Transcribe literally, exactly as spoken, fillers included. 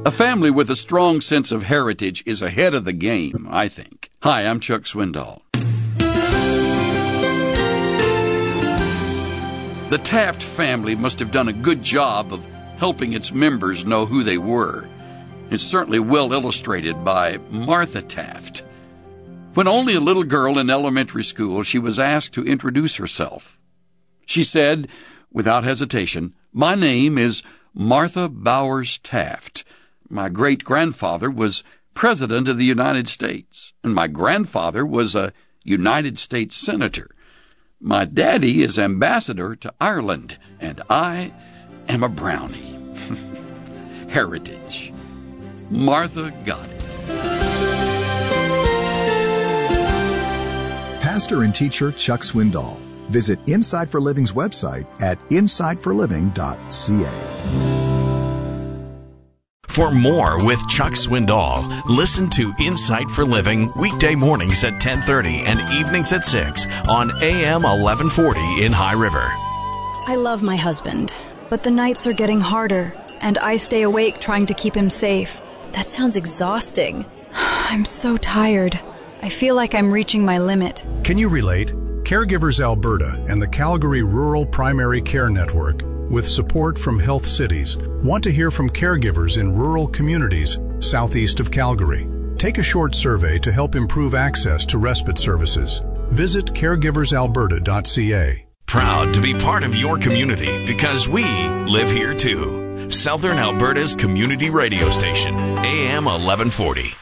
A family with a strong sense of heritage is ahead of the game, I think. Hi, I'm Chuck Swindoll. The Taft family must have done a good job of helping its members know who they were. It's certainly well illustrated by Martha Taft. When only a little girl in elementary school, she was asked to introduce herself. She said, without hesitation, "My name is Martha Bowers Taft. My great-grandfather was President of the United States, and my grandfather was a United States Senator. My daddy is ambassador to Ireland, and I am a brownie." Heritage. Martha got it. Pastor and teacher Chuck Swindoll. Visit Insight for Living's website at insight for living dot c a. For more with Chuck Swindoll, listen to Insight for Living weekday mornings at ten thirty and evenings at six on A M eleven forty in High River. I love my husband, but the nights are getting harder, and I stay awake trying to keep him safe. That sounds exhausting. I'm so tired. I feel like I'm reaching my limit. Can you relate? Caregivers Alberta and the Calgary Rural Primary Care Network, with support from Health Cities, want to hear from caregivers in rural communities southeast of Calgary. Take a short survey to help improve access to respite services. Visit caregivers alberta dot c a. Proud to be part of your community because we live here too. Southern Alberta's community radio station, A M eleven forty.